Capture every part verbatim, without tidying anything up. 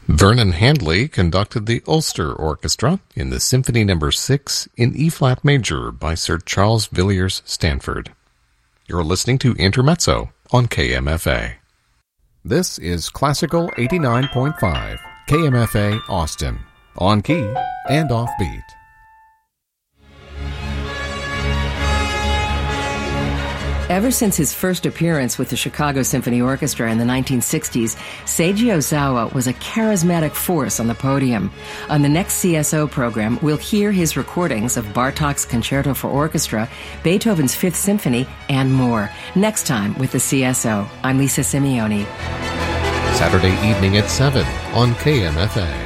Vernon Handley conducted the Ulster Orchestra in the Symphony Number six in E-flat major by Sir Charles Villiers Stanford. You're listening to Intermezzo on K M F A. This is Classical eighty-nine point five, K M F A Austin, on key and off beat. Ever since his first appearance with the Chicago Symphony Orchestra in the nineteen sixties, Seiji Ozawa was a charismatic force on the podium. On the next C S O program, we'll hear his recordings of Bartók's Concerto for Orchestra, Beethoven's Fifth Symphony, and more. Next time with the C S O. I'm Lisa Simeone. Saturday evening at seven on K M F A.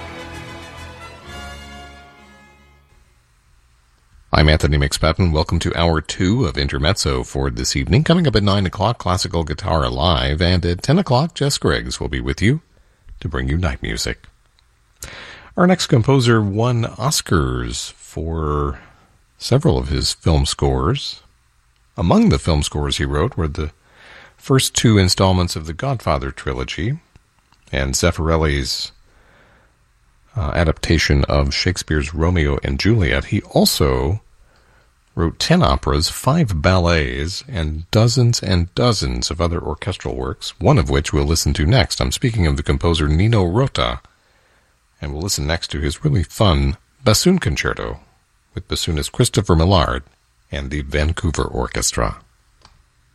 I'm Anthony McSpadden. Welcome to Hour two of Intermezzo for this evening. Coming up at nine o'clock, Classical Guitar Live, and at ten o'clock, Jess Griggs will be with you to bring you night music. Our next composer won Oscars for several of his film scores. Among the film scores he wrote were the first two installments of the Godfather trilogy and Zeffirelli's Uh, adaptation of Shakespeare's Romeo and Juliet. He also wrote ten operas, five ballets, and dozens and dozens of other orchestral works, one of which we'll listen to next. I'm speaking of the composer Nino Rota, and we'll listen next to his really fun bassoon concerto with bassoonist Christopher Millard and the Vancouver Orchestra.